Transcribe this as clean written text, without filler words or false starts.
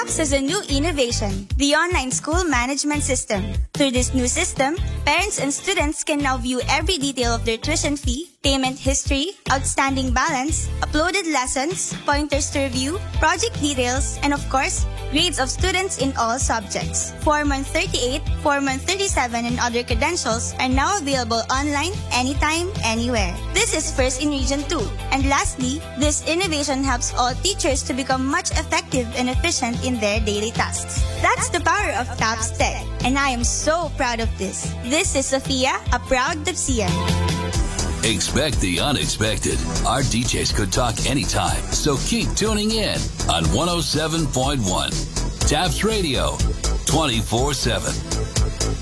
TAPS has a new innovation, the Online School Management System. Through this new system, parents and students can now view every detail of their tuition fee, payment history, outstanding balance, uploaded lessons, pointers to review, project details, and of course, grades of students in all subjects. Form 138, Form 137, and other credentials are now available online, anytime, anywhere. This is first in Region 2. And lastly, this innovation helps all teachers to become much effective and efficient in their daily tasks. That's the power of TAPS Tech, and I am so proud of this. This is Sophia, a proud Dapsian. Expect the unexpected. Our DJs could talk anytime, so keep tuning in on 107.1. TAPS Radio, 24/7.